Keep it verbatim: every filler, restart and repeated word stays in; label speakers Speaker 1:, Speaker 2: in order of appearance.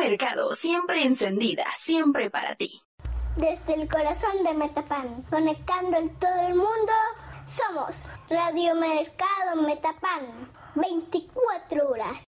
Speaker 1: Mercado, siempre encendida, siempre para ti.
Speaker 2: Desde el corazón de Metapan, conectando el todo el mundo, somos Radio Mercado Metapan, veinticuatro horas.